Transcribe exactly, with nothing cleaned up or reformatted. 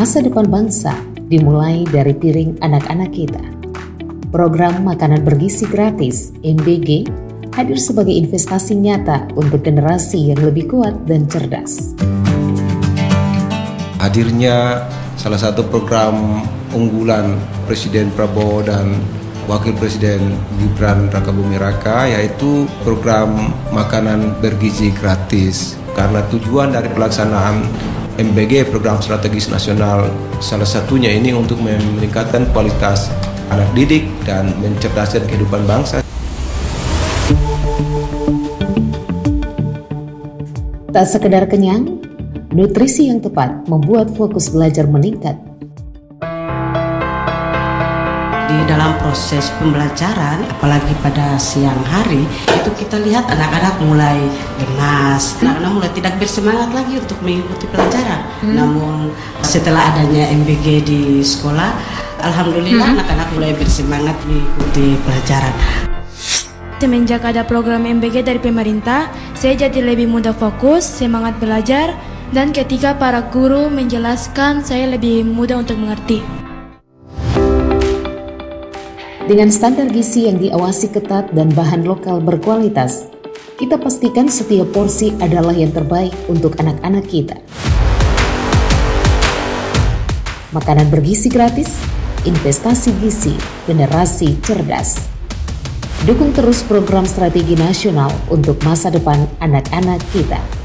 Masa depan bangsa dimulai dari piring anak-anak kita. Program makanan bergizi gratis M B G hadir sebagai investasi nyata untuk generasi yang lebih kuat dan cerdas. Hadirnya salah satu program unggulan Presiden Prabowo dan Wakil Presiden Gibran Rakabuming Raka, yaitu program makanan bergizi gratis. Karena tujuan dari pelaksanaan M B G, program strategis nasional, salah satunya ini untuk meningkatkan kualitas anak didik dan mencerdaskan kehidupan bangsa. Tak sekedar kenyang, nutrisi yang tepat membuat fokus belajar meningkat. Di dalam proses pembelajaran, apalagi pada siang hari, itu kita lihat anak-anak mulai lemas, anak-anak mulai tidak bersemangat lagi untuk mengikuti pelajaran. Hmm. Namun setelah adanya M B G di sekolah, alhamdulillah hmm. anak-anak mulai bersemangat mengikuti pelajaran. Semenjak ada program M B G dari pemerintah, saya jadi lebih mudah fokus, semangat belajar, dan ketika para guru menjelaskan, saya lebih mudah untuk mengerti. Dengan standar gizi yang diawasi ketat dan bahan lokal berkualitas, kita pastikan setiap porsi adalah yang terbaik untuk anak-anak kita. Makanan bergizi gratis, investasi gizi, generasi cerdas. Dukung terus program strategi nasional untuk masa depan anak-anak kita.